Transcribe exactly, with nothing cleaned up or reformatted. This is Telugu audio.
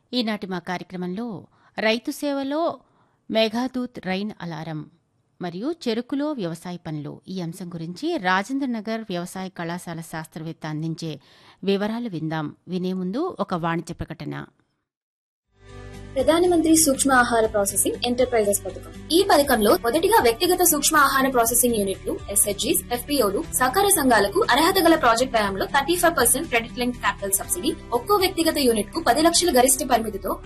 ఈనాటి మా కార్యక్రమంలో రైతు సేవలో మేఘాదూత్ రైన్ అలారం మరియు చెరుకులో వ్యవసాయ పనులు ఈ అంశం గురించి రాజేంద్రనగర్ వ్యవసాయ కళాశాల శాస్త్రవేత్త అందించే వివరాలు విందాం. వినే ముందు ఒక వాణిజ్య ప్రకటన. ప్రధానమంత్రి సూక్ష్మ ఆహార ప్రాసెసింగ్ ఎంటర్ప్రైజెస్ పథకం. ఈ పథకంలో మొదటిగా వ్యక్తిగత సూక్ష్మ ఆహార ప్రాసెసింగ్ యూనిట్లు, ఎస్హెచ్జీస్, ఎఫ్పీఓలు, సహకార సంఘాలకు అర్హత గల ప్రాజెక్ట్ వ్యయంలో thirty five percent credit link capital subsidy, ఒక్కో వ్యక్తిగత యూనిట్ కు పది లక్షల గరిష్ట పరిమితితో